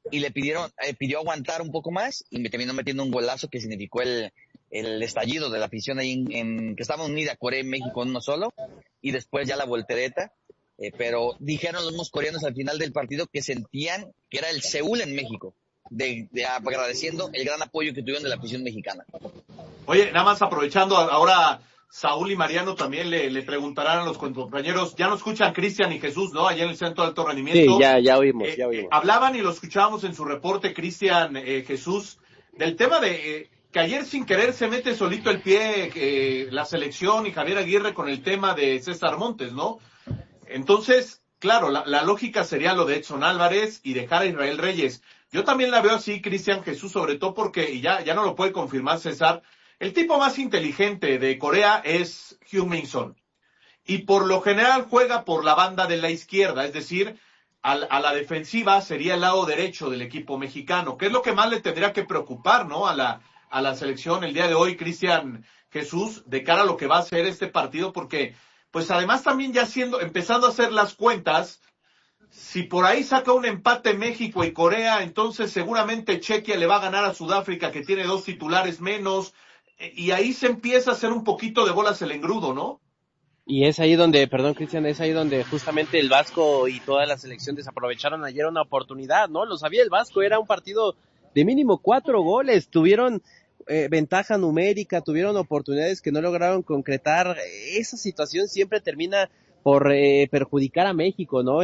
y pidió aguantar un poco más y me terminó metiendo un golazo que significó el estallido de la afición ahí que estaba unida Corea y México en uno solo, y después ya la voltereta. Pero dijeron los mismos coreanos al final del partido que sentían que era el Seúl en México, de agradeciendo el gran apoyo que tuvieron de la afición mexicana. Oye, nada más aprovechando, ahora Saúl y Mariano también le preguntarán a los compañeros, ya nos escuchan Cristian y Jesús, ¿no? Allá en el Centro de Alto Rendimiento. Sí, ya oímos. Hablaban y lo escuchábamos en su reporte, Cristian, Jesús, del tema de que ayer sin querer se mete solito el pie la selección y Javier Aguirre con el tema de César Montes, ¿no? Entonces, claro, la lógica sería lo de Edson Álvarez y dejar a Israel Reyes. Yo también la veo así, Cristian, Jesús, sobre todo porque, y ya no lo puede confirmar César, el tipo más inteligente de Corea es Heung-min Son. Y por lo general juega por la banda de la izquierda, es decir, a la defensiva sería el lado derecho del equipo mexicano, que es lo que más le tendría que preocupar, ¿no? A la selección el día de hoy, Cristian, Jesús, de cara a lo que va a ser este partido, porque pues además también ya empezando a hacer las cuentas, si por ahí saca un empate México y Corea, entonces seguramente Chequia le va a ganar a Sudáfrica, que tiene 2 titulares menos, y ahí se empieza a hacer un poquito de bolas el engrudo, ¿no? Y es ahí donde, perdón Cristian, es ahí donde justamente el Vasco y toda la selección desaprovecharon ayer una oportunidad, ¿no? Lo sabía el Vasco, era un partido de mínimo 4 goles, tuvieron ventaja numérica, tuvieron oportunidades que no lograron concretar. Esa situación siempre termina por perjudicar a México, ¿no?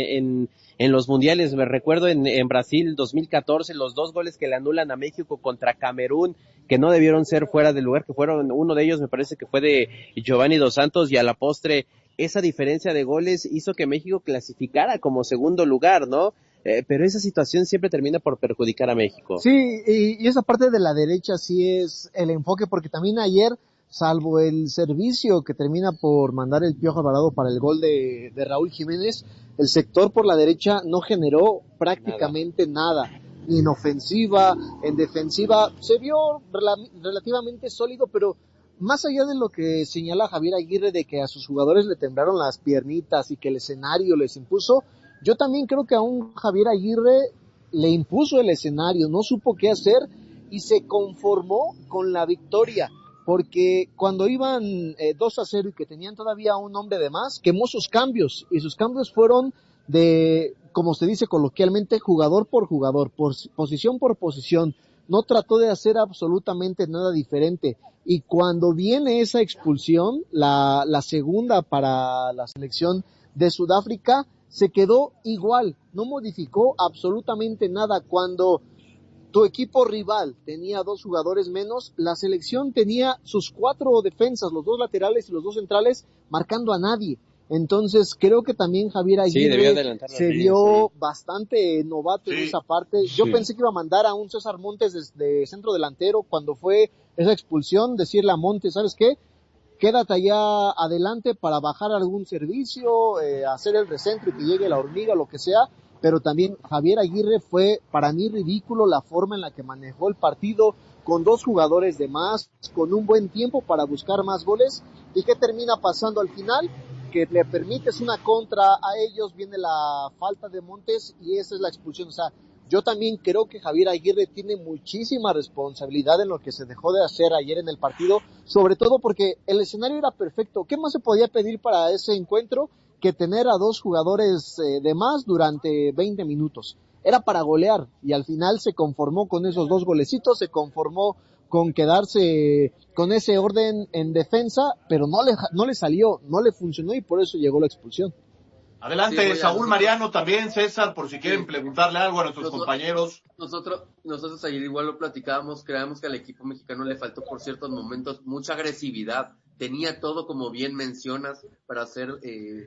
En los mundiales, me recuerdo en Brasil 2014, los 2 goles que le anulan a México contra Camerún, que no debieron ser fuera del lugar, que fueron, uno de ellos me parece que fue de Giovanni Dos Santos, y a la postre esa diferencia de goles hizo que México clasificara como segundo lugar, ¿no? Pero esa situación siempre termina por perjudicar a México. Sí, y esa parte de la derecha sí es el enfoque, porque también ayer, salvo el servicio que termina por mandar el Piojo Alvarado para el gol de Raúl Jiménez, el sector por la derecha no generó prácticamente nada. Ni en ofensiva, en defensiva, se vio relativamente sólido, pero más allá de lo que señala Javier Aguirre de que a sus jugadores le temblaron las piernitas y que el escenario les impuso, yo también creo que a un Javier Aguirre le impuso el escenario, no supo qué hacer y se conformó con la victoria, porque cuando iban 2-0 y que tenían todavía un hombre de más, quemó sus cambios, y sus cambios fueron de, como se dice coloquialmente, jugador por jugador, posición por posición. No trató de hacer absolutamente nada diferente, y cuando viene esa expulsión, la segunda para la selección de Sudáfrica, se quedó igual, no modificó absolutamente nada. Cuando tu equipo rival tenía 2 jugadores menos, la selección tenía sus 4 defensas, los 2 laterales y los 2 centrales, marcando a nadie. Entonces creo que también Javier Aguirre se vio bastante novato en esa parte. Yo pensé que iba a mandar a un César Montes de centro delantero cuando fue esa expulsión, decirle a Montes, ¿sabes qué? Quédate allá adelante para bajar algún servicio, hacer el recentro y que llegue la hormiga, lo que sea. Pero también Javier Aguirre fue para mí ridículo la forma en la que manejó el partido, con 2 jugadores de más, con un buen tiempo para buscar más goles. ¿Y qué termina pasando al final? Que le permites una contra a ellos, viene la falta de Montes y esa es la expulsión. O sea, yo también creo que Javier Aguirre tiene muchísima responsabilidad en lo que se dejó de hacer ayer en el partido, sobre todo porque el escenario era perfecto. ¿Qué más se podía pedir para ese encuentro que tener a 2 jugadores de más durante 20 minutos? Era para golear, y al final se conformó con esos 2 golecitos, se conformó con quedarse con ese orden en defensa, pero no le salió, no le funcionó, y por eso llegó la expulsión. Adelante, Saúl, Mariano, también César, por si quieren preguntarle algo a nuestros compañeros. Nosotros ayer igual lo platicábamos, creíamos que al equipo mexicano le faltó por ciertos momentos mucha agresividad. Tenía todo, como bien mencionas, para ser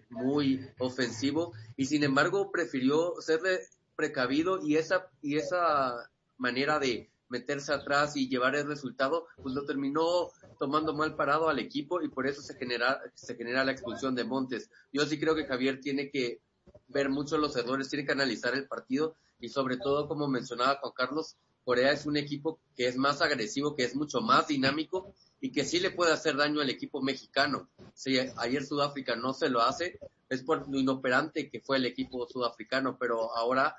muy ofensivo, y sin embargo prefirió ser precavido, y esa manera de meterse atrás y llevar el resultado, pues lo terminó tomando mal parado al equipo, y por eso se genera la expulsión de Montes. Yo sí creo que Javier tiene que ver mucho los errores, tiene que analizar el partido, y sobre todo, como mencionaba Juan Carlos, Corea es un equipo que es más agresivo, que es mucho más dinámico y que sí le puede hacer daño al equipo mexicano. Si ayer Sudáfrica no se lo hace, es por lo inoperante que fue el equipo sudafricano, pero ahora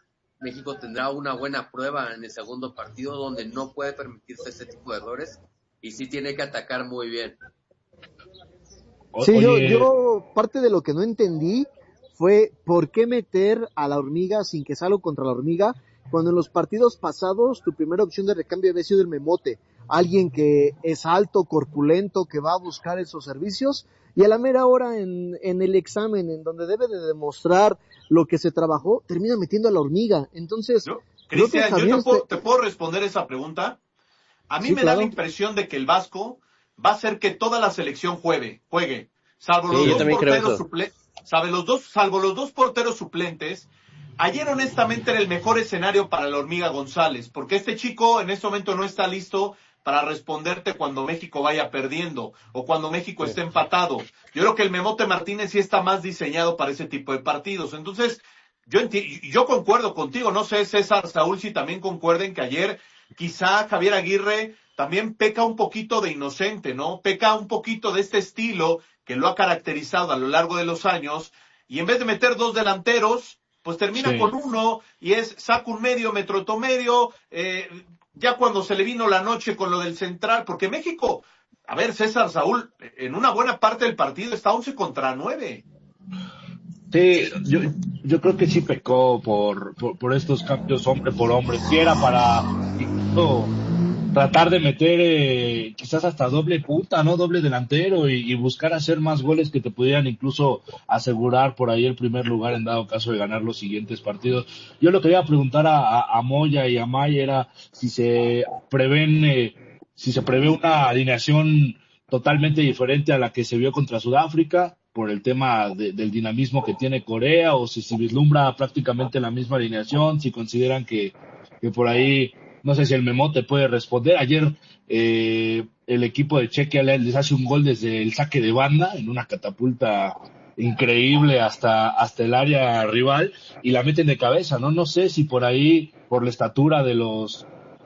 México tendrá una buena prueba en el segundo partido donde no puede permitirse ese tipo de errores y sí tiene que atacar muy bien. Sí, Oye, yo parte de lo que no entendí fue por qué meter a la hormiga sin que salga contra la hormiga, cuando en los partidos pasados tu primera opción de recambio había sido el Memote, alguien que es alto, corpulento, que va a buscar esos servicios, y a la mera hora en el examen, en donde debe de demostrar lo que se trabajó, termina metiendo a la hormiga. Entonces, creo que Cristian, yo Javier... te puedo responder esa pregunta. A mí Sí, me da la claro. impresión de que el Vasco va a hacer que toda la selección juegue, salvo Sí, los yo dos también creo porteros eso. salvo los dos porteros suplentes. Ayer honestamente era el mejor escenario para la Hormiga González, porque este chico en este momento no está listo para responderte cuando México vaya perdiendo o cuando México esté empatado. Yo creo que el Memote Martínez sí está más diseñado para ese tipo de partidos. Entonces, yo concuerdo contigo, no sé, César, Saúl, si también concuerden que ayer quizá Javier Aguirre también peca un poquito de inocente, ¿no? Peca un poquito de este estilo que lo ha caracterizado a lo largo de los años, y en vez de meter dos delanteros, pues termina sí. con uno, y saca un medio, mete otro medio, ya cuando se le vino la noche con lo del central, porque México, a ver, César, Saúl, en una buena parte del partido está 11-9. Sí, yo creo que sí pecó por estos cambios hombre por hombre. Si era para incluso tratar de meter quizás hasta doble punta, ¿no? Doble delantero y buscar hacer más goles que te pudieran incluso asegurar por ahí el primer lugar en dado caso de ganar los siguientes partidos. Yo lo que quería preguntar a Moya y a May era si se prevé una alineación totalmente diferente a la que se vio contra Sudáfrica por el tema del dinamismo que tiene Corea, o si se vislumbra prácticamente la misma alineación, si consideran que por ahí, no sé si el Memote puede responder. Ayer el equipo de Chequia les hace un gol desde el saque de banda en una catapulta increíble hasta el área rival y la meten de cabeza, ¿no? No sé si por ahí, por la estatura de los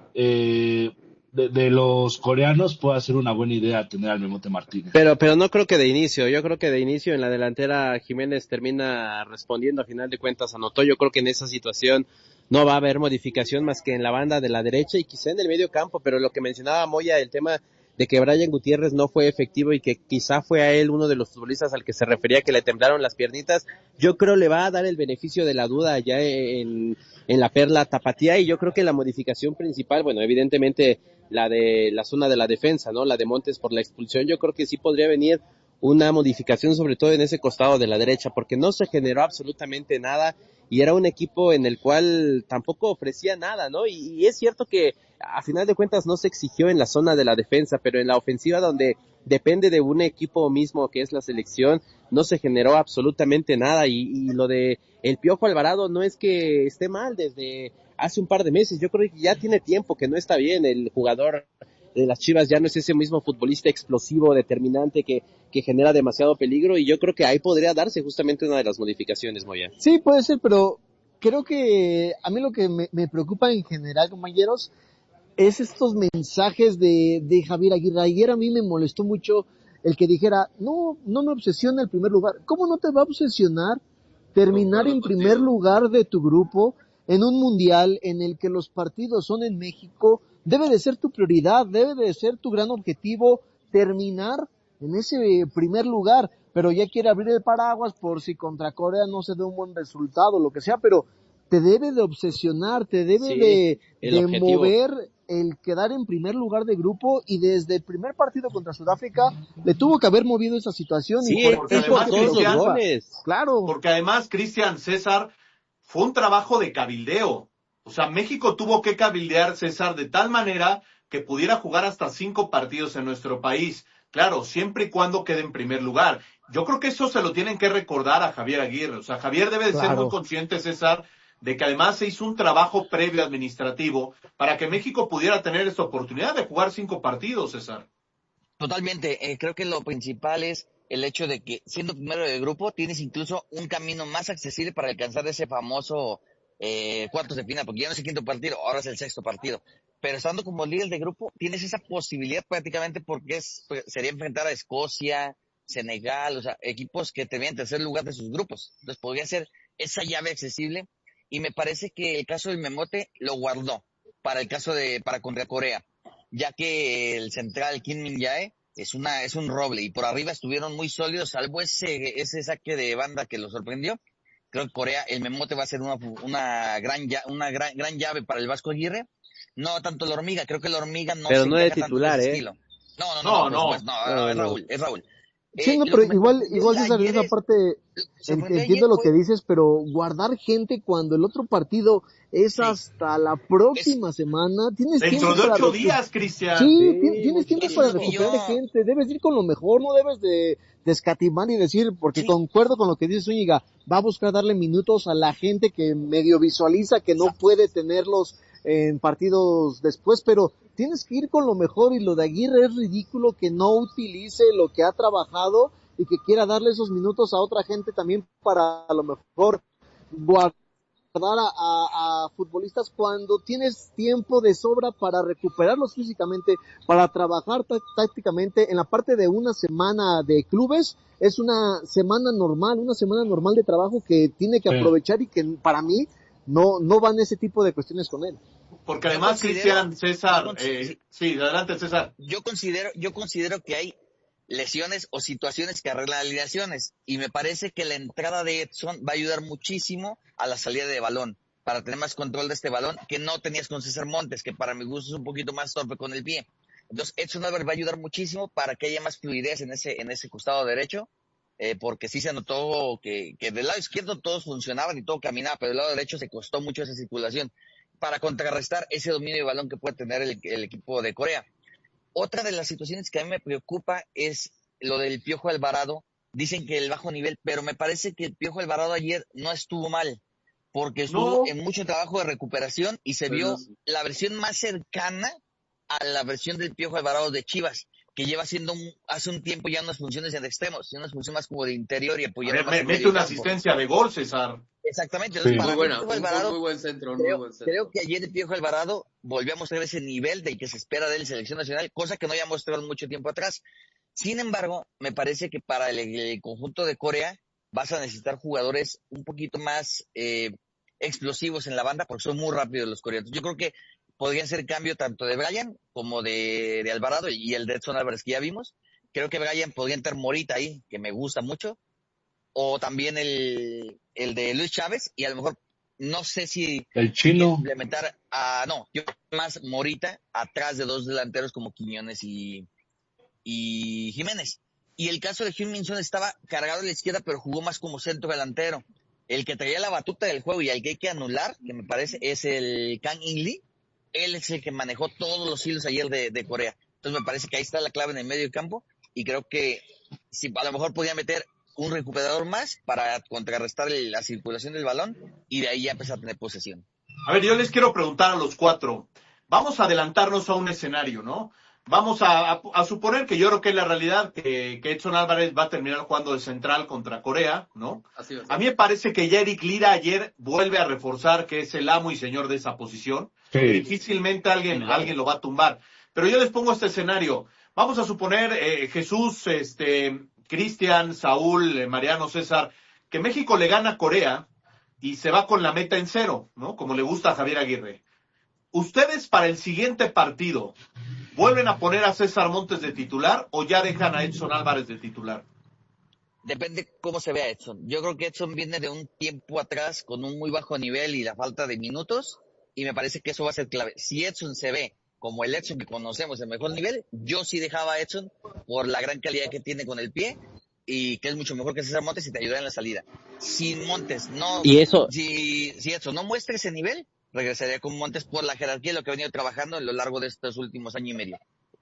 de los coreanos, puede ser una buena idea tener al Memote Martínez. Pero no creo que de inicio. Yo creo que de inicio en la delantera Jiménez termina respondiendo. A final de cuentas anotó. Yo creo que en esa situación no va a haber modificación más que en la banda de la derecha y quizá en el medio campo. Pero lo que mencionaba Moya, el tema de que Brian Gutiérrez no fue efectivo y que quizá fue a él uno de los futbolistas al que se refería que le temblaron las piernitas, yo creo le va a dar el beneficio de la duda allá en la Perla Tapatía, y yo creo que la modificación principal, bueno, evidentemente la de la zona de la defensa, ¿no? La de Montes por la expulsión, yo creo que sí podría venir una modificación sobre todo en ese costado de la derecha, porque no se generó absolutamente nada y era un equipo en el cual tampoco ofrecía nada, ¿no? Y es cierto que a final de cuentas no se exigió en la zona de la defensa, pero en la ofensiva donde depende de un equipo mismo que es la selección, no se generó absolutamente nada y lo de el Piojo Alvarado no es que esté mal desde hace un par de meses, yo creo que ya tiene tiempo que no está bien el jugador de las Chivas, ya no es ese mismo futbolista explosivo, determinante que genera demasiado peligro, y yo creo que ahí podría darse justamente una de las modificaciones, Moya. Sí, puede ser, pero creo que a mí lo que me preocupa en general, compañeros, es estos mensajes de Javier Aguirre. Ayer a mí me molestó mucho el que dijera, no me obsesiona el primer lugar. ¿Cómo no te va a obsesionar terminar en primer lugar de tu grupo en un mundial en el que los partidos son en México? Debe de ser tu prioridad, debe de ser tu gran objetivo terminar en ese primer lugar, pero ya quiere abrir el paraguas por si contra Corea no se da un buen resultado, lo que sea, pero te debe de obsesionar, te debe Sí, de mover el quedar en primer lugar de grupo, y desde el primer partido contra Sudáfrica le tuvo que haber movido esa situación. Sí, y porque él además, por todos los Cristian, goles. Claro. Porque además, Cristian, César, fue un trabajo de cabildeo. O sea, México tuvo que cabildear, César, de tal manera que pudiera jugar hasta 5 partidos en nuestro país. Claro, siempre y cuando quede en primer lugar. Yo creo que eso se lo tienen que recordar a Javier Aguirre. O sea, Javier debe de ser muy consciente, César, de que además se hizo un trabajo previo administrativo para que México pudiera tener esta oportunidad de jugar 5 partidos, César. Totalmente, creo que lo principal es el hecho de que siendo primero de grupo tienes incluso un camino más accesible para alcanzar ese famoso cuartos de final, porque ya no es el quinto partido, ahora es el sexto partido. Pero estando como líder de grupo tienes esa posibilidad prácticamente, porque sería enfrentar a Escocia, Senegal, o sea, equipos que tenían tercer lugar de sus grupos. Entonces podría ser esa llave accesible. y me parece que el caso del Memote lo guardó para contra Corea, ya que el central Kim Min-jae es un roble, y por arriba estuvieron muy sólidos, salvo ese saque de banda que lo sorprendió. Creo que Corea, el Memote va a ser una gran llave para el Vasco Aguirre. No tanto la hormiga, creo que la hormiga no Pero se no de encaja tanto en titular, ese estilo. No, Por supuesto, No, es no. Raúl. Sí, no, Lo pero que me igual sorprendió César, en ayer esa parte sorprendió ayer entiendo lo que fue, dices, pero guardar gente cuando el otro partido es sí, hasta la es, próxima semana, tienes Dentro tiempo de para 8 días, Cristian. sí, Sí, tienes mucho tiempo eso es para lo que tiempo. recuperar gente, debes ir con lo mejor, no debes de escatimar y decir, porque sí, concuerdo con lo que dice Zúñiga, va a buscar darle minutos a la gente que medio visualiza que no exacto. puede tenerlos en partidos después, pero tienes que ir con lo mejor, y lo de Aguirre es ridículo que no utilice lo que ha trabajado y que quiera darle esos minutos a otra gente también para a lo mejor guardar a futbolistas cuando tienes tiempo de sobra para recuperarlos físicamente, para trabajar tácticamente. En la parte de una semana de clubes, es una semana normal de trabajo que tiene que Sí. aprovechar, y que para mí no van ese tipo de cuestiones con él. Porque Yo además, considero, Cristian, yo, César, sí, sí, adelante, César. yo considero que hay lesiones o situaciones que arreglan alineaciones, y me parece que la entrada de Edson va a ayudar muchísimo a la salida de balón, para tener más control de este balón que no tenías con César Montes, que para mi gusto es un poquito más torpe con el pie. Entonces Edson Álvarez va a ayudar muchísimo para que haya más fluidez en ese costado derecho, porque sí se notó que del lado izquierdo todos funcionaban y todo caminaba, pero del lado derecho se costó mucho esa circulación para contrarrestar ese dominio de balón que puede tener el equipo de Corea. Otra de las situaciones que a mí me preocupa es lo del Piojo Alvarado. Dicen que el bajo nivel, pero me parece que el Piojo Alvarado ayer no estuvo mal, porque estuvo No, en mucho trabajo de recuperación y se Bueno, vio sí. la versión más cercana a la versión del Piojo Alvarado de Chivas, que lleva haciendo hace un tiempo ya unas funciones en extremos, unas funciones más como de interior y a apoyando ver, más el mete medio una campo. asistencia de gol, César. Exactamente, entonces Sí. Muy para mí el buena, Piojo un Alvarado, muy buen centro, un muy Creo, buen creo centro. que ayer el Piojo Alvarado volvió a mostrar ese nivel del que se espera de él en selección nacional, cosa que no había mostrado mucho tiempo atrás. Sin embargo, me parece que para el conjunto de Corea vas a necesitar jugadores un poquito más explosivos en la banda, porque son muy rápidos los coreanos. Yo creo que podrían ser cambio tanto de Brian como de Alvarado, y el de Edson Álvarez que ya vimos. Creo que Brian podría entrar Morita ahí, que me gusta mucho, o también el de Luis Chávez, y a lo mejor no sé si El quieren chino. implementar no, yo más Morita atrás de dos delanteros como Quiñones y Jiménez. Y el caso de Heung-min Son estaba cargado a la izquierda, pero jugó más como centro delantero. El que traía la batuta del juego y al que hay que anular, que me parece, es el Kang In Lee. Él es el que manejó todos los hilos ayer de Corea. Entonces me parece que ahí está la clave en el medio campo, y creo que si a lo mejor podía meter un recuperador más para contrarrestar la circulación del balón, y de ahí ya empezar a tener posesión. A ver, yo les quiero preguntar a los cuatro. Vamos a adelantarnos a un escenario, ¿no? Vamos a suponer que yo creo que es la realidad, que Edson Álvarez va a terminar jugando de central contra Corea, ¿no? Así va a A ser. mí me parece que ya Eric Lira ayer vuelve a reforzar que es el amo y señor de esa posición. Sí. Difícilmente alguien lo va a tumbar. Pero yo les pongo este escenario. Vamos a suponer, Jesús, Cristian, Saúl, Mariano, César, que México le gana a Corea y se va con la meta en cero, ¿no? Como le gusta a Javier Aguirre. ¿Ustedes para el siguiente partido vuelven a poner a César Montes de titular o ya dejan a Edson Álvarez de titular? Depende cómo se vea Edson. Yo creo que Edson viene de un tiempo atrás con un muy bajo nivel y la falta de minutos, y me parece que eso va a ser clave. Si Edson se ve como el Edson que conocemos, el mejor nivel, yo sí dejaba a Edson por la gran calidad que tiene con el pie, y que es mucho mejor que César Montes y te ayuda en la salida. Si Montes no, Y eso, si Edson no muestra ese nivel, regresaría con Montes por la jerarquía y lo que ha venido trabajando a lo largo de estos últimos años y medio.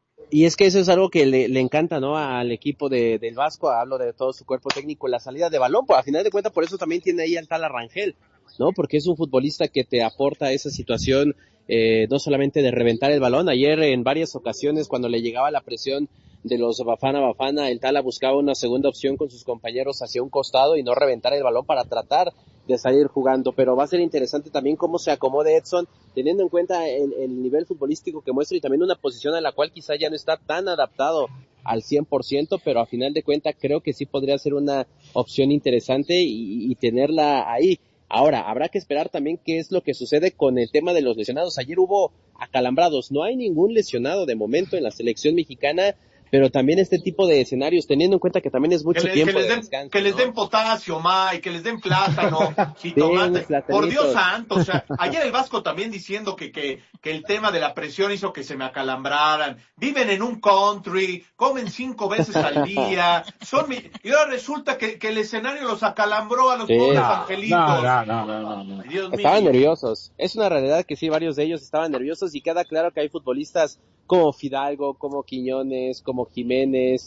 y es que eso es algo que le encanta, ¿no? Al equipo del Vasco, hablo de todo su cuerpo técnico, la salida de balón, pues a final de cuentas por eso también tiene ahí al tal Arrangel, ¿no? Porque es un futbolista que te aporta esa situación, no solamente de reventar el balón. Ayer en varias ocasiones cuando le llegaba la presión de los Bafana, el Tala buscaba una segunda opción con sus compañeros hacia un costado y no reventar el balón para tratar de salir jugando, pero va a ser interesante también cómo se acomode Edson, teniendo en cuenta el nivel futbolístico que muestra y también una posición a la cual quizá ya no está tan adaptado al 100%, pero a final de cuentas creo que sí podría ser una opción interesante y tenerla ahí. Ahora, habrá que esperar también qué es lo que sucede con el tema de los lesionados. Ayer hubo acalambrados, no hay ningún lesionado de momento en la selección mexicana, pero también este tipo de escenarios, teniendo en cuenta que también es mucho tiempo de descanso. Que les den potasio, May, que les den plátano, jitomate. Por Dios santo, o sea, ayer el Vasco también diciendo que el tema de la presión hizo que se me acalambraran. Viven en un country, comen 5 veces al día, y ahora resulta que el escenario los acalambró a los pobres angelitos. No. Dios mío. Estaban nerviosos. Es una realidad que sí, varios de ellos estaban nerviosos y queda claro que hay futbolistas como Fidalgo, como Quiñones, como Jiménez,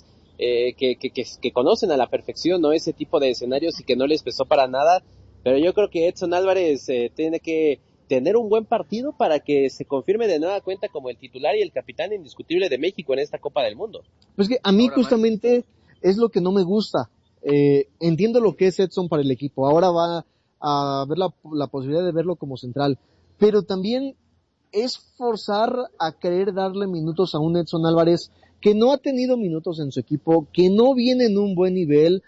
que conocen a la perfección, ¿no? Ese tipo de escenarios y que no les pesó para nada, pero yo creo que Edson Álvarez tiene que tener un buen partido para que se confirme de nueva cuenta como el titular y el capitán indiscutible de México en esta Copa del Mundo. Pues que a mí justamente es lo que no me gusta. Entiendo lo que es Edson para el equipo, ahora va a ver la posibilidad de verlo como central, pero también es forzar a querer darle minutos a un Edson Álvarez que no ha tenido minutos en su equipo, que no viene en un buen nivel.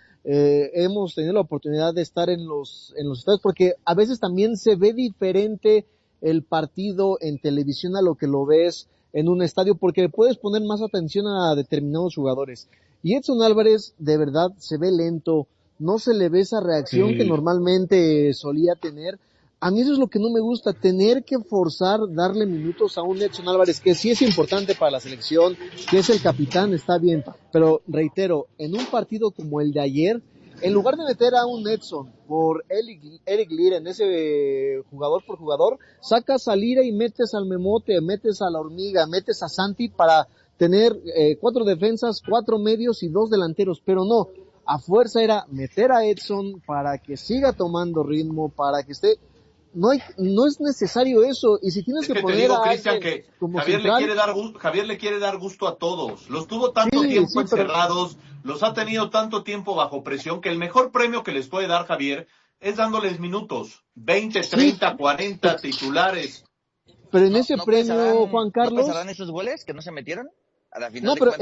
Hemos tenido la oportunidad de estar en los estadios, porque a veces también se ve diferente el partido en televisión a lo que lo ves en un estadio, porque puedes poner más atención a determinados jugadores. Y Edson Álvarez, de verdad, se ve lento, no se le ve esa reacción que normalmente solía tener. A mí eso es lo que no me gusta, tener que forzar darle minutos a un Edson Álvarez, que sí es importante para la selección, que es el capitán, está bien, pero reitero, en un partido como el de ayer, en lugar de meter a un Edson por Eric Lira en ese jugador por jugador, sacas a Lira y metes al Memote, metes a la Hormiga, metes a Santi para tener 4 defensas, 4 medios y 2 delanteros, pero no, a fuerza era meter a Edson para que siga tomando ritmo, para que esté... No es necesario eso, y si tienes que poner digo, a Cristian, que como Javier central, le quiere dar gusto a todos. Los tuvo tanto tiempo encerrados, los ha tenido tanto tiempo bajo presión, que el mejor premio que les puede dar Javier es dándoles minutos, 20, 30, 40 titulares. Pero en ese premio, Juan Carlos, ¿no pasarán esos goles que no se metieron? A la final no, pero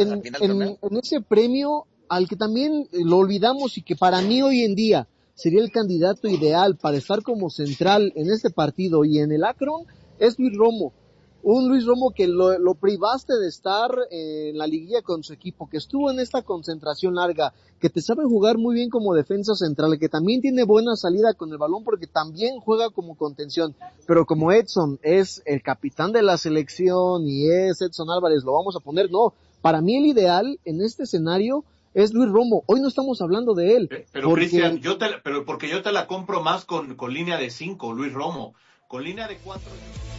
en ese premio al que también lo olvidamos y que para mí hoy en día sería el candidato ideal para estar como central en este partido y en el Akron, es Luis Romo. Un Luis Romo que lo privaste de estar en la liguilla con su equipo, que estuvo en esta concentración larga, que te sabe jugar muy bien como defensa central, que también tiene buena salida con el balón porque también juega como contención. Pero como Edson es el capitán de la selección y es Edson Álvarez, lo vamos a poner, no. Para mí el ideal en este escenario es Luis Romo. Hoy no estamos hablando de él. Pero porque... Cristian, porque yo te la compro más con línea de 5, Luis Romo. Con línea de 4.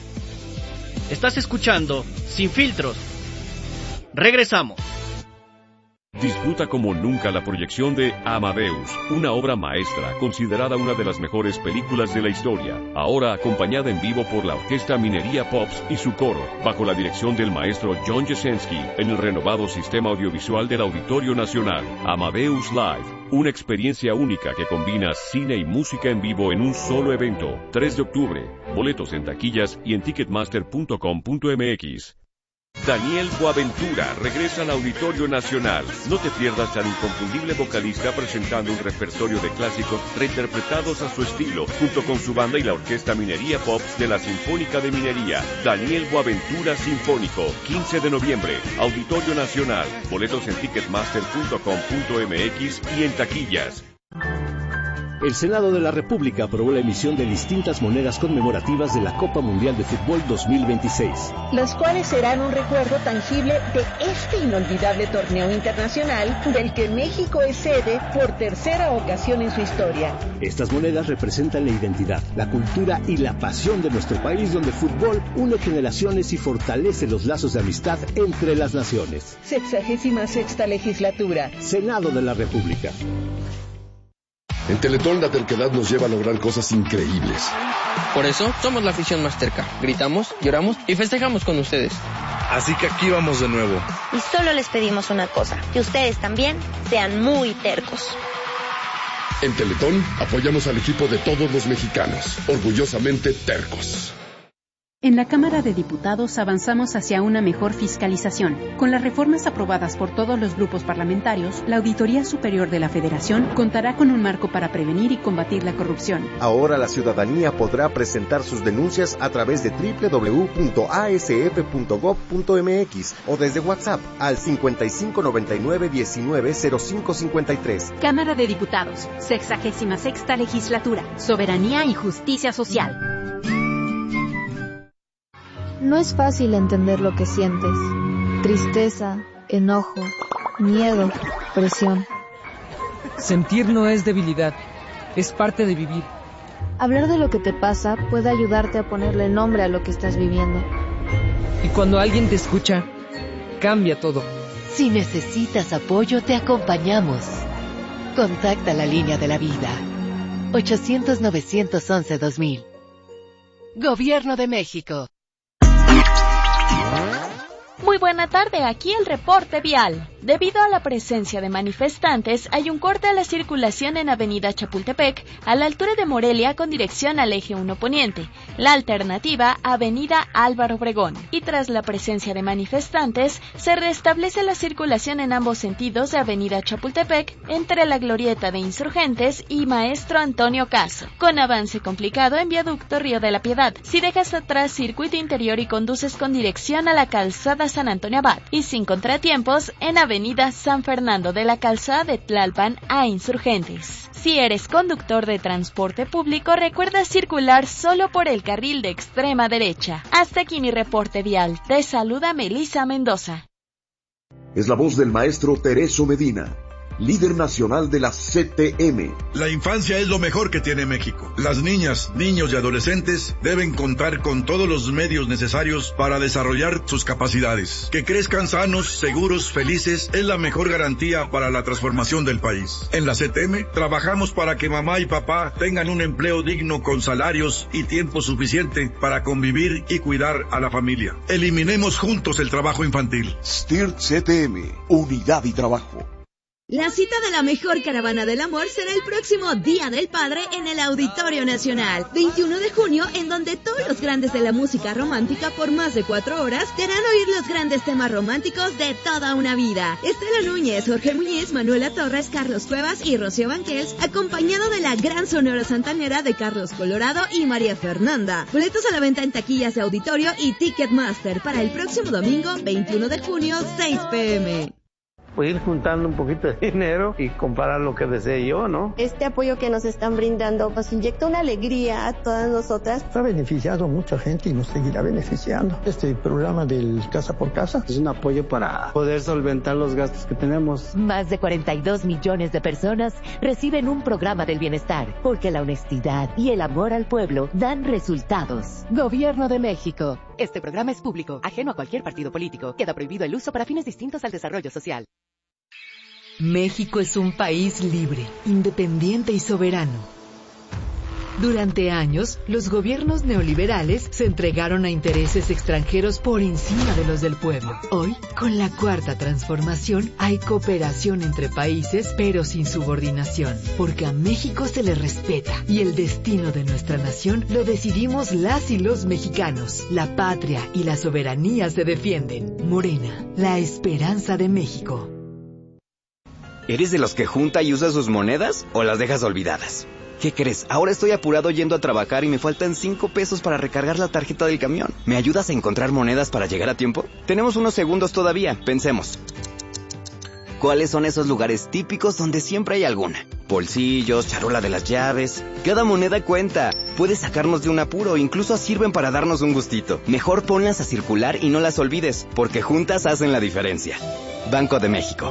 Estás escuchando Sin Filtros. Regresamos. Disfruta como nunca la proyección de Amadeus, una obra maestra considerada una de las mejores películas de la historia, ahora acompañada en vivo por la Orquesta Minería Pops y su coro, bajo la dirección del maestro John Jasenski, en el renovado sistema audiovisual del Auditorio Nacional. Amadeus Live, una experiencia única que combina cine y música en vivo en un solo evento. 3 de octubre, boletos en taquillas y en ticketmaster.com.mx. Daniel Boaventura regresa al Auditorio Nacional. No te pierdas al inconfundible vocalista presentando un repertorio de clásicos reinterpretados a su estilo, junto con su banda y la Orquesta Minería Pops de la Sinfónica de Minería. Daniel Boaventura Sinfónico, 15 de noviembre, Auditorio Nacional. Boletos en ticketmaster.com.mx y en taquillas. El Senado de la República aprobó la emisión de distintas monedas conmemorativas de la Copa Mundial de Fútbol 2026. Las cuales serán un recuerdo tangible de este inolvidable torneo internacional del que México es sede por tercera ocasión en su historia. Estas monedas representan la identidad, la cultura y la pasión de nuestro país, donde el fútbol une generaciones y fortalece los lazos de amistad entre las naciones. 66ª legislatura. Senado de la República. En Teletón la terquedad nos lleva a lograr cosas increíbles. Por eso somos la afición más terca. Gritamos, lloramos y festejamos con ustedes. Así que aquí vamos de nuevo. Y solo les pedimos una cosa, que ustedes también sean muy tercos. En Teletón apoyamos al equipo de todos los mexicanos, orgullosamente tercos. En la Cámara de Diputados avanzamos hacia una mejor fiscalización. Con las reformas aprobadas por todos los grupos parlamentarios, la Auditoría Superior de la Federación contará con un marco para prevenir y combatir la corrupción. Ahora la ciudadanía podrá presentar sus denuncias a través de www.asf.gov.mx o desde WhatsApp al 5599-190553. Cámara de Diputados, 66ª Legislatura, Soberanía y Justicia Social. No es fácil entender lo que sientes. Tristeza, enojo, miedo, presión. Sentir no es debilidad, es parte de vivir. Hablar de lo que te pasa puede ayudarte a ponerle nombre a lo que estás viviendo. Y cuando alguien te escucha, cambia todo. Si necesitas apoyo, te acompañamos. Contacta la línea de la vida. 800-911-2000. Gobierno de México. Muy buena tarde, aquí el reporte vial. Debido a la presencia de manifestantes, hay un corte a la circulación en Avenida Chapultepec, a la altura de Morelia con dirección al eje 1 Poniente. La alternativa, Avenida Álvaro Obregón. Y tras la presencia de manifestantes, se restablece la circulación en ambos sentidos de Avenida Chapultepec, entre la Glorieta de Insurgentes y Maestro Antonio Caso, con avance complicado en Viaducto Río de la Piedad. Si dejas atrás circuito interior y conduces con dirección a la calzada San Antonio Abad, y sin contratiempos en Avenida San Fernando de la Calzada de Tlalpan a Insurgentes. Si eres conductor de transporte público, recuerda circular solo por el carril de extrema derecha. Hasta aquí mi reporte vial. Te saluda Melissa Mendoza. Es la voz del maestro Tereso Medina, líder nacional de la CTM. La infancia es lo mejor que tiene México. Las niñas, niños y adolescentes deben contar con todos los medios necesarios para desarrollar sus capacidades. Que crezcan sanos, seguros, felices es la mejor garantía para la transformación del país. En la CTM trabajamos para que mamá y papá tengan un empleo digno con salarios y tiempo suficiente para convivir y cuidar a la familia. Eliminemos juntos el trabajo infantil. STIRT CTM, unidad y trabajo. La cita de la mejor caravana del amor será el próximo Día del Padre en el Auditorio Nacional, 21 de junio, en donde todos los grandes de la música romántica por más de 4 horas te harán oír los grandes temas románticos de toda una vida. Estela Núñez, Jorge Muñiz, Manuela Torres, Carlos Cuevas y Rocío Banquels, acompañado de la gran Sonora Santanera de Carlos Colorado y María Fernanda. Boletos a la venta en taquillas de auditorio y Ticketmaster para el próximo domingo, 21 de junio, 6 p.m. Pues ir juntando un poquito de dinero y comprar lo que desee yo, ¿no? Este apoyo que nos están brindando nos inyecta una alegría a todas nosotras. Ha beneficiado a mucha gente y nos seguirá beneficiando. Este programa del Casa por Casa es un apoyo para poder solventar los gastos que tenemos. Más de 42 millones de personas reciben un programa del bienestar, porque la honestidad y el amor al pueblo dan resultados. Gobierno de México. Este programa es público, ajeno a cualquier partido político. Queda prohibido el uso para fines distintos al desarrollo social. México es un país libre, independiente y soberano. Durante años, los gobiernos neoliberales se entregaron a intereses extranjeros por encima de los del pueblo. Hoy, con la Cuarta Transformación, hay cooperación entre países, pero sin subordinación, porque a México se le respeta y el destino de nuestra nación lo decidimos las y los mexicanos. La patria y la soberanía se defienden. Morena, la esperanza de México. ¿Eres de los que junta y usa sus monedas o las dejas olvidadas? ¿Qué crees? Ahora estoy apurado yendo a trabajar y me faltan 5 pesos para recargar la tarjeta del camión. ¿Me ayudas a encontrar monedas para llegar a tiempo? Tenemos unos segundos todavía, pensemos. ¿Cuáles son esos lugares típicos donde siempre hay alguna? Bolsillos, charola de las llaves. Cada moneda cuenta. Puede sacarnos de un apuro, incluso sirven para darnos un gustito. Mejor ponlas a circular y no las olvides, porque juntas hacen la diferencia. Banco de México.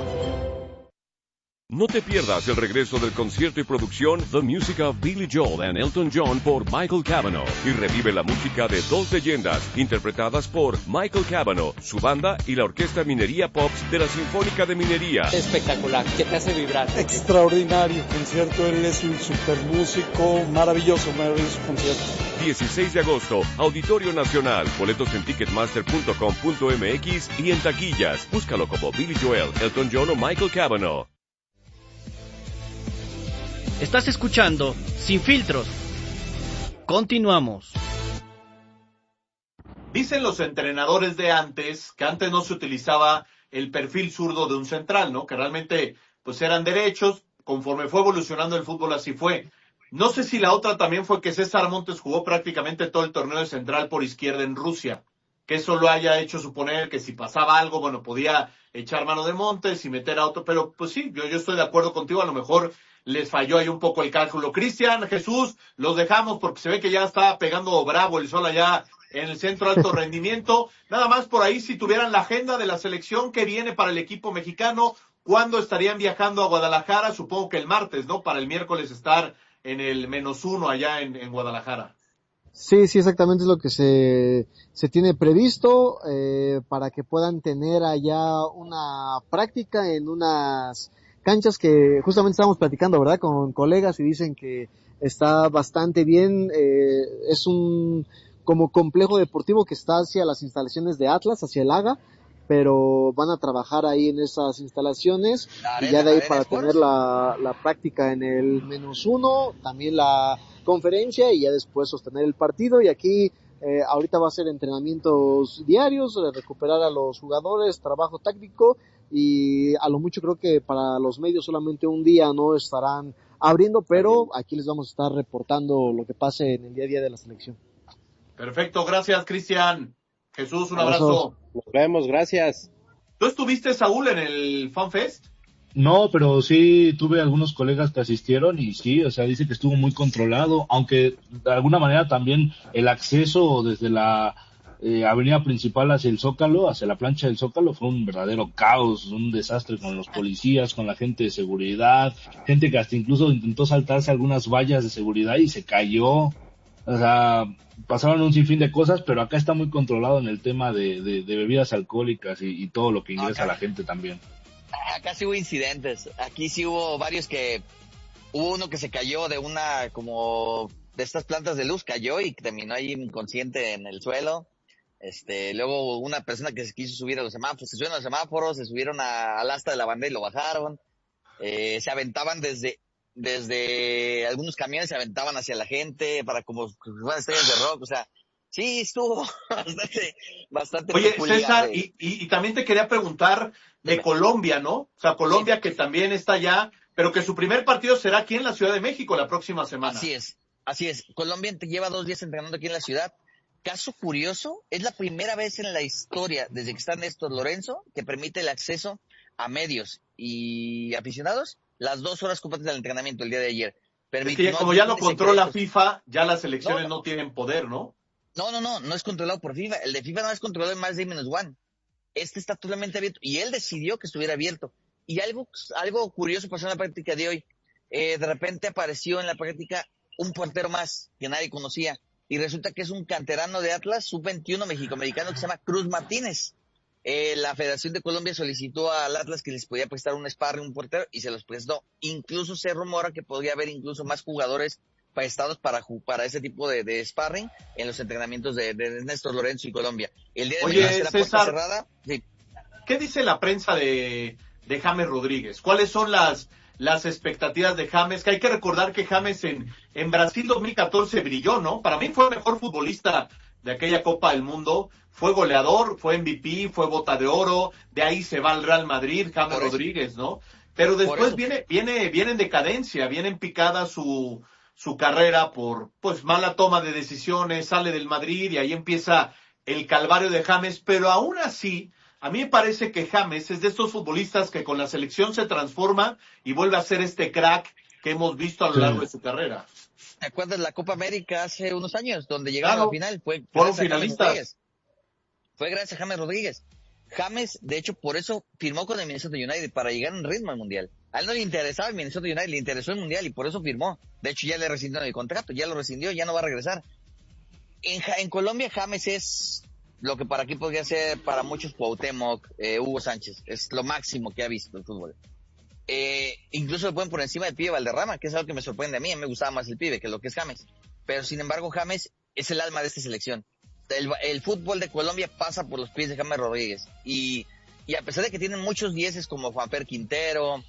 No te pierdas el regreso del concierto y producción The Music of Billy Joel and Elton John por Michael Cavanaugh, y revive la música de dos leyendas interpretadas por Michael Cavanaugh, su banda y la Orquesta Minería Pops de la Sinfónica de Minería. Espectacular, que te hace vibrar. Extraordinario concierto, él es un super músico, maravilloso concierto. 16 de agosto, Auditorio Nacional. Boletos en ticketmaster.com.mx y en taquillas. Búscalo como Billy Joel, Elton John o Michael Cavanaugh. Estás escuchando Sin Filtros. Continuamos. Dicen los entrenadores de antes que antes no se utilizaba el perfil zurdo de un central, ¿no? Que realmente pues eran derechos, conforme fue evolucionando el fútbol así fue. No sé si la otra también fue que César Montes jugó prácticamente todo el torneo de central por izquierda en Rusia, que eso lo haya hecho suponer que si pasaba algo, bueno, podía echar mano de Montes y meter a otro, pero pues sí, yo estoy de acuerdo contigo, a lo mejor les falló ahí un poco el cálculo. Cristian, Jesús, los dejamos porque se ve que ya está pegando bravo el sol allá en el centro de alto rendimiento. Nada más por ahí, si tuvieran la agenda de la selección que viene para el equipo mexicano, ¿cuándo estarían viajando a Guadalajara? Supongo que el martes, ¿no? Para el miércoles estar en el -1 allá en Guadalajara. Sí, exactamente es lo que se tiene previsto, para que puedan tener allá una práctica en unas canchas que justamente estábamos platicando, ¿verdad? Con colegas y dicen que está bastante bien, es un como complejo deportivo que está hacia las instalaciones de Atlas, hacia el AGA, pero van a trabajar ahí en esas instalaciones y ya de ahí para tener la práctica en el -1, también la conferencia y ya después sostener el partido. Y aquí ahorita va a ser entrenamientos diarios, recuperar a los jugadores, trabajo táctico, y a lo mucho creo que para los medios solamente un día no estarán abriendo, pero aquí les vamos a estar reportando lo que pase en el día a día de la selección. Perfecto, gracias Cristian. Jesús, un abrazo. Nos vemos, gracias. ¿Tú estuviste, Saúl, en el FanFest? No, pero sí tuve algunos colegas que asistieron y sí, o sea, dice que estuvo muy controlado, aunque de alguna manera también el acceso desde la avenida principal hacia el Zócalo, hacia la plancha del Zócalo, fue un verdadero caos, un desastre con los policías, con la gente de seguridad, gente que hasta incluso intentó saltarse algunas vallas de seguridad y se cayó. O sea, pasaron un sinfín de cosas, pero acá está muy controlado en el tema de bebidas alcohólicas y todo lo que ingresa a la gente también. Acá sí hubo incidentes. Aquí sí hubo varios hubo uno que se cayó de una, como, de estas plantas de luz, cayó y terminó ahí inconsciente en el suelo. Luego una persona que se quiso subir a los semáforos, se subieron a los semáforos, se subieron al asta de la bandera y lo bajaron. Se aventaban desde algunos camiones, se aventaban hacia la gente para como fueran estrellas de rock, o sea, sí estuvo bastante Oye, peculiar. César, y también te quería preguntar de Colombia, ¿no? O sea, Colombia sí, que también está allá, pero que su primer partido será aquí en la Ciudad de México la próxima semana. Así es. Colombia lleva 2 días entrenando aquí en la ciudad. Caso curioso, es la primera vez en la historia, desde que está Néstor Lorenzo, que permite el acceso a medios y aficionados las 2 horas completas del entrenamiento el día de ayer. Es que como ya lo controla FIFA, ya las selecciones no tienen poder, ¿no? No es controlado por FIFA. El de FIFA no es controlado en más de -1. Este está totalmente abierto y él decidió que estuviera abierto. Y algo curioso pasó en la práctica de hoy. De repente apareció en la práctica un portero más que nadie conocía y resulta que es un canterano de Atlas, sub-21 mexicoamericano que se llama Cruz Martínez. La Federación de Colombia solicitó al Atlas que les podía prestar un sparring, un portero, y se los prestó. Incluso se rumora que podría haber incluso más jugadores prestados para ese tipo de sparring en los entrenamientos de Néstor Lorenzo y Colombia. El día de mañana será puerta cerrada. Sí. ¿Qué dice la prensa de James Rodríguez? ¿Cuáles son las expectativas de James? Que hay que recordar que James en Brasil 2014 brilló, ¿no? Para mí fue el mejor futbolista de aquella Copa del Mundo. Fue goleador, fue MVP, fue bota de oro, de ahí se va al Real Madrid, James Rodríguez, ¿no? Pero después viene en decadencia, viene en picada su carrera por, pues, mala toma de decisiones, sale del Madrid y ahí empieza el calvario de James, pero aún así, a mí me parece que James es de estos futbolistas que con la selección se transforma y vuelve a ser este crack que hemos visto a lo largo de su carrera. ¿Te acuerdas de la Copa América hace unos años, donde llegaron a la final? Fueron finalistas. Fue gracias a James Rodríguez. James, de hecho, por eso firmó con el Minnesota United, para llegar en ritmo al Mundial. A él no le interesaba el Minnesota United, le interesó el Mundial y por eso firmó. De hecho, ya le rescindieron el contrato, ya lo rescindió, ya no va a regresar. En Colombia, James es lo que para aquí podría ser para muchos Cuauhtémoc, Hugo Sánchez. Es lo máximo que ha visto el fútbol. Incluso le ponen por encima del pibe Valderrama, que es algo que me sorprende a mí. Me gustaba más el pibe que lo que es James. Pero sin embargo, James es el alma de esta selección. El fútbol de Colombia pasa por los pies de James Rodríguez. Y a pesar de que tienen muchos dieces como Juanfer Quintero,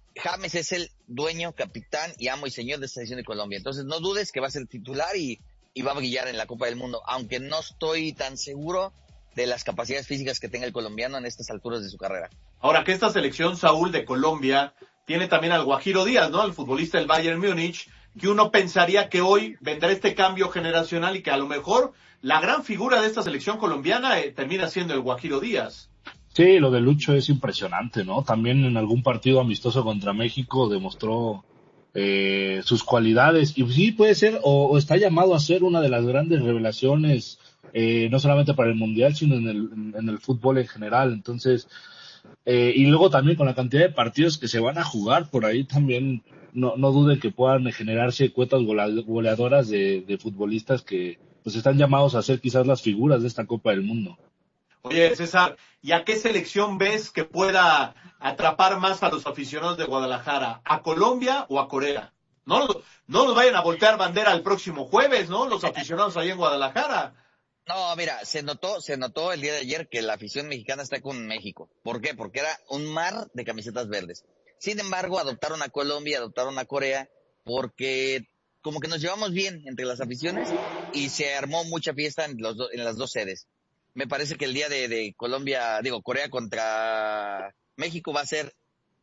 James es el dueño, capitán y amo y señor de esta selección de Colombia. Entonces no dudes que va a ser titular y y va a brillar en la Copa del Mundo, aunque no estoy tan seguro de las capacidades físicas que tenga el colombiano en estas alturas de su carrera. Ahora que esta selección, Saúl, de Colombia, tiene también al Guajiro Díaz, ¿no? El futbolista del Bayern Múnich, que uno pensaría que hoy vendrá este cambio generacional y que a lo mejor la gran figura de esta selección colombiana termina siendo el Guajiro Díaz. Sí, lo de Lucho es impresionante, ¿no? También en algún partido amistoso contra México demostró sus cualidades, y sí puede ser, o está llamado a ser una de las grandes revelaciones, no solamente para el Mundial, sino en el fútbol en general. Entonces, y luego también con la cantidad de partidos que se van a jugar, por ahí también no duden que puedan generarse cuotas goleadoras de futbolistas que pues están llamados a ser quizás las figuras de esta Copa del Mundo. Oye, César, ¿y a qué selección ves que pueda atrapar más a los aficionados de Guadalajara? ¿A Colombia o a Corea? No nos vayan a voltear bandera el próximo jueves, ¿no? Los aficionados ahí en Guadalajara. No, mira, se notó el día de ayer que la afición mexicana está con México. ¿Por qué? Porque era un mar de camisetas verdes. Sin embargo, adoptaron a Colombia, adoptaron a Corea, porque como que nos llevamos bien entre las aficiones y se armó mucha fiesta en las dos sedes. Me parece que el día de Corea contra México va a ser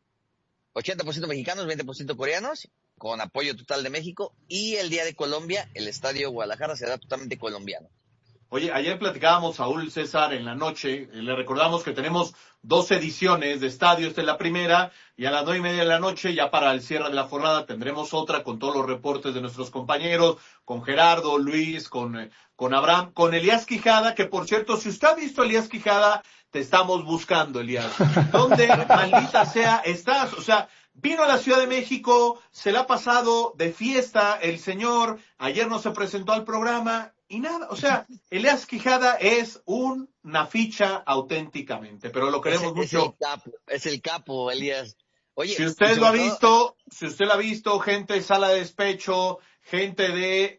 80% mexicanos, 20% coreanos, con apoyo total de México, y el día de Colombia, el estadio Guadalajara será totalmente colombiano. Oye, ayer platicábamos, Saúl, César, en la noche, le recordamos que tenemos 2 ediciones de estadio, esta es la primera, y a las 9:30 de la noche, ya para el cierre de la jornada, tendremos otra con todos los reportes de nuestros compañeros, con Gerardo, Luis, con Abraham, con Elías Quijada, que por cierto, si usted ha visto a Elías Quijada, te estamos buscando, Elías. ¿Dónde, maldita sea, estás? O sea, vino a la Ciudad de México, se la ha pasado de fiesta el señor, ayer no se presentó al programa, y nada, o sea, Elías Quijada es una ficha auténticamente, pero lo queremos mucho. Es el capo, Elías. Oye, si usted lo ha visto, gente de Sala de Despecho, gente de...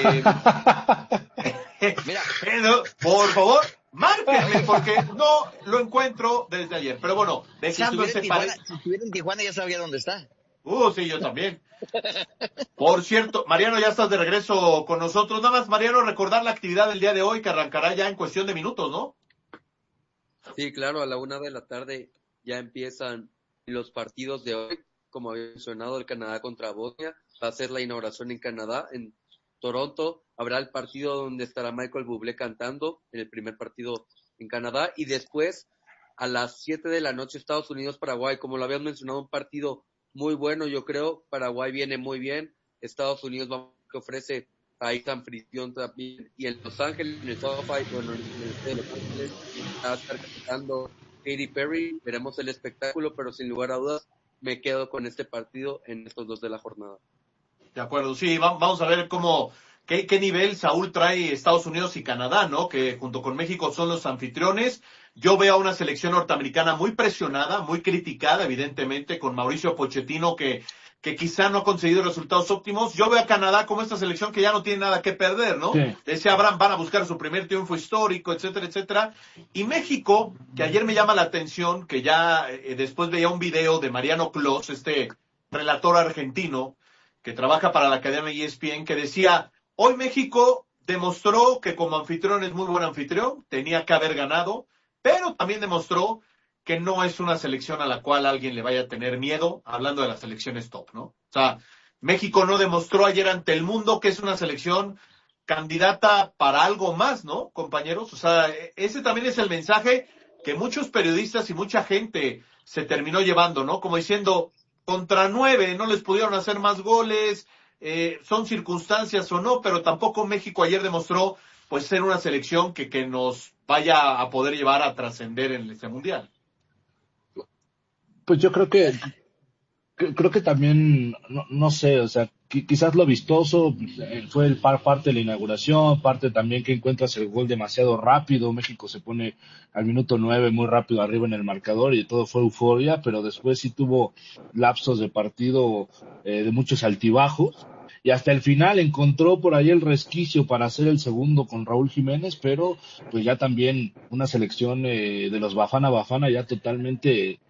Mira, por favor, márquenme, porque no lo encuentro desde ayer. Pero bueno, dejando si estuviera en Tijuana ya sabía dónde está. Sí, yo también. Por cierto, Mariano, ya estás de regreso con nosotros. Nada más, Mariano, recordar la actividad del día de hoy, que arrancará ya en cuestión de minutos, ¿no? Sí, claro, a la 1:00 p.m. ya empiezan los partidos de hoy. Como había mencionado, el Canadá contra Bosnia. Va a ser la inauguración en Canadá, en Toronto. Habrá el partido donde estará Michael Bublé cantando, en el primer partido en Canadá. Y después, a las 7 de la noche, Estados Unidos-Paraguay. Como lo habían mencionado, un partido muy bueno, yo creo. Paraguay viene muy bien. Estados Unidos que ofrece ahí anfitrión también. Y en Los Ángeles, en el SoFi, bueno, en el de Los Ángeles, va a estar cantando Katy Perry. Veremos el espectáculo, pero sin lugar a dudas, me quedo con este partido en estos 2 de la jornada. De acuerdo, sí, vamos a ver qué nivel, Saúl, trae Estados Unidos y Canadá, ¿no? Que junto con México son los anfitriones. Yo veo a una selección norteamericana muy presionada, muy criticada, evidentemente, con Mauricio Pochettino, que quizá no ha conseguido resultados óptimos. Yo veo a Canadá como esta selección que ya no tiene nada que perder, ¿no? Sí. Decía Abraham, van a buscar su primer triunfo histórico, etcétera, etcétera. Y México, que ayer me llama la atención, que ya después veía un video de Mariano Clos, este relator argentino, que trabaja para la cadena ESPN, que decía, hoy México demostró que como anfitrión es muy buen anfitrión, tenía que haber ganado, pero también demostró que no es una selección a la cual alguien le vaya a tener miedo, hablando de las selecciones top, ¿no? O sea, México no demostró ayer ante el mundo que es una selección candidata para algo más, ¿no, compañeros? O sea, ese también es el mensaje que muchos periodistas y mucha gente se terminó llevando, ¿no? Como diciendo, contra 9 no les pudieron hacer más goles, son circunstancias o no, pero tampoco México ayer demostró pues ser una selección que nos vaya a poder llevar a trascender en este mundial. Pues yo creo que también, no sé, o sea, quizás lo vistoso fue parte de la inauguración, parte también que encuentras el gol demasiado rápido, México se pone al minuto 9 muy rápido arriba en el marcador y todo fue euforia, pero después sí tuvo lapsos de partido de muchos altibajos y hasta el final encontró por ahí el resquicio para hacer el segundo con Raúl Jiménez, pero pues ya también una selección de los Bafana ya totalmente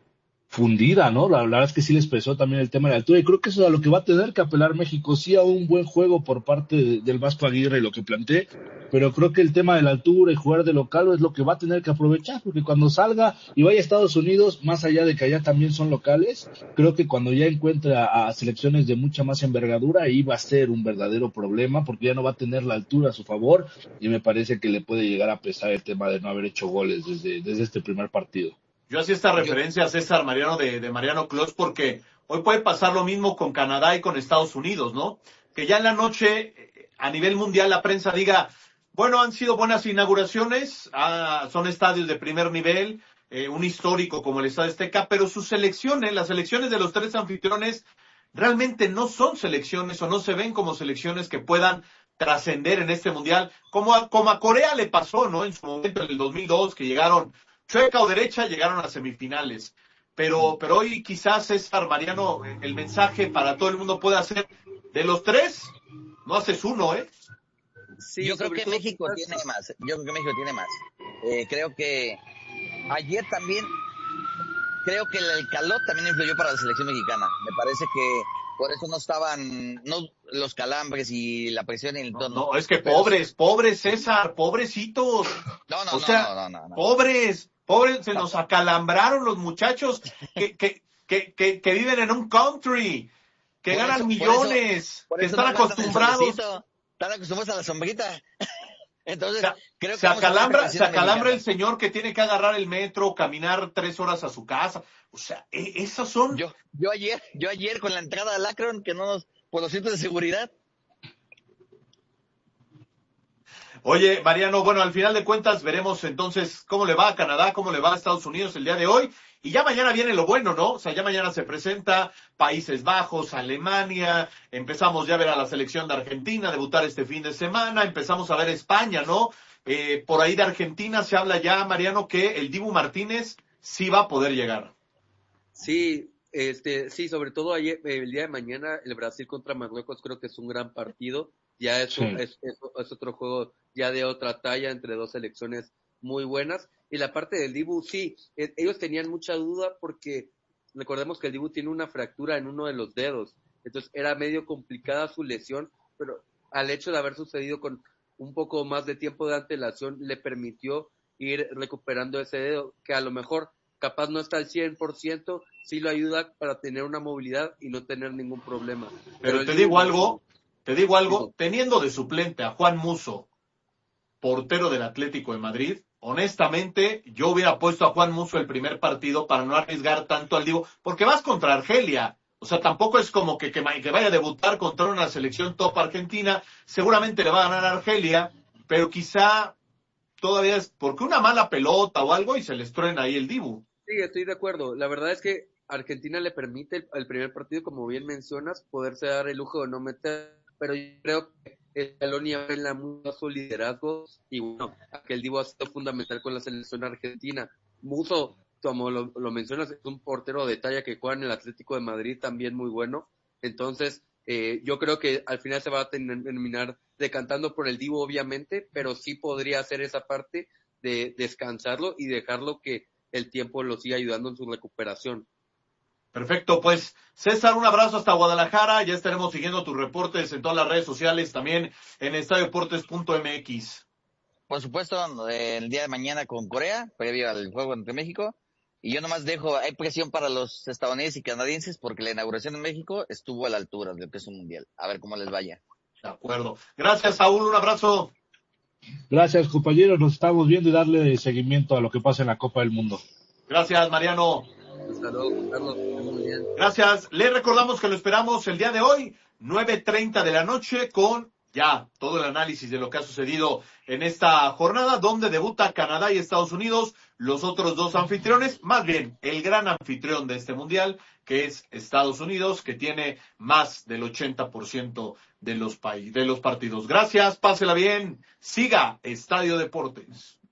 fundida, ¿no? La verdad es que sí les pesó también el tema de la altura y creo que eso es a lo que va a tener que apelar México, sí a un buen juego por parte del Vasco Aguirre y lo que planteé, pero creo que el tema de la altura y jugar de local es lo que va a tener que aprovechar, porque cuando salga y vaya a Estados Unidos, más allá de que allá también son locales, creo que cuando ya encuentre a selecciones de mucha más envergadura, ahí va a ser un verdadero problema, porque ya no va a tener la altura a su favor y me parece que le puede llegar a pesar el tema de no haber hecho goles desde este primer partido. Yo hacía esta referencia a César Mariano de Mariano Clos porque hoy puede pasar lo mismo con Canadá y con Estados Unidos, ¿no? Que ya en la noche, a nivel mundial, la prensa diga, bueno, han sido buenas inauguraciones, son estadios de primer nivel, un histórico como el Estadio Azteca, pero sus selecciones, las selecciones de los tres anfitriones, realmente no son selecciones o no se ven como selecciones que puedan trascender en este mundial, como a Corea le pasó, ¿no? En su momento, en el 2002, que llegaron chueca o derecha, llegaron a semifinales. Pero hoy quizás, César Mariano, el mensaje para todo el mundo puede ser, de los tres, no haces uno, ¿eh? Sí, yo creo que México tiene más. Creo que ayer también, creo que el calor también influyó para la selección mexicana. Me parece que por eso no estaban los calambres y la presión en el tono. No, es que pobres César, pobrecitos. No. Pobres, se nos acalambraron los muchachos que viven en un country, que ganan millones, que están acostumbrados. Están acostumbrados a la sombrita. Entonces, creo que se acalambra el señor que tiene que agarrar el metro, caminar 3 horas a su casa. O sea, esos son. Yo ayer con la entrada al Akron, que no nos, por los sitios de seguridad. Oye, Mariano, bueno, al final de cuentas veremos entonces cómo le va a Canadá, cómo le va a Estados Unidos el día de hoy. Y ya mañana viene lo bueno, ¿no? O sea, ya mañana se presenta Países Bajos, Alemania, empezamos ya a ver a la selección de Argentina debutar este fin de semana, empezamos a ver España, ¿no? Por ahí de Argentina se habla ya, Mariano, que el Dibu Martínez sí va a poder llegar. Sí, sí, sobre todo ayer, el día de mañana, el Brasil contra Marruecos creo que es un gran partido. Ya es otro juego ya de otra talla entre dos selecciones muy buenas. Y la parte del Dibu, sí, ellos tenían mucha duda porque recordemos que el Dibu tiene una fractura en uno de los dedos. Entonces era medio complicada su lesión, pero al hecho de haber sucedido con un poco más de tiempo de antelación le permitió ir recuperando ese dedo, que a lo mejor capaz no está al 100%, sí lo ayuda para tener una movilidad y no tener ningún problema. Pero te digo algo, teniendo de suplente a Juan Musso, portero del Atlético de Madrid, honestamente, yo hubiera puesto a Juan Musso el primer partido para no arriesgar tanto al Dibu, porque vas contra Argelia, o sea, tampoco es como que vaya a debutar contra una selección top argentina, seguramente le va a ganar a Argelia, pero quizá todavía es porque una mala pelota o algo y se les truena ahí el Dibu. Sí, estoy de acuerdo, la verdad es que Argentina le permite el primer partido, como bien mencionas, poderse dar el lujo de no meter, pero yo creo que el Scaloni habla mucho su liderazgo y bueno, que el Dibu ha sido fundamental con la selección argentina. Musso, como lo mencionas, es un portero de talla que juega en el Atlético de Madrid, también muy bueno. Entonces, yo creo que al final se va a terminar decantando por el Dibu, obviamente, pero sí podría hacer esa parte de descansarlo y dejarlo que el tiempo lo siga ayudando en su recuperación. Perfecto, pues César, un abrazo hasta Guadalajara, ya estaremos siguiendo tus reportes en todas las redes sociales, también en estadiodeportes.mx. Por supuesto, el día de mañana con Corea, previo al juego entre México, y yo nomás dejo, hay presión para los estadounidenses y canadienses porque la inauguración en México estuvo a la altura del peso mundial, a ver cómo les vaya. De acuerdo, gracias Saúl, un abrazo. Gracias compañeros, nos estamos viendo y darle seguimiento a lo que pasa en la Copa del Mundo. Gracias Mariano. Hasta luego, Carlos. Muy bien. Gracias. Les recordamos que lo esperamos el día de hoy, 9:30 de la noche, con ya todo el análisis de lo que ha sucedido en esta jornada, donde debuta Canadá y Estados Unidos, los otros dos anfitriones, más bien el gran anfitrión de este mundial, que es Estados Unidos, que tiene más del 80% de los partidos. Gracias, pásela bien, siga Estadio Deportes.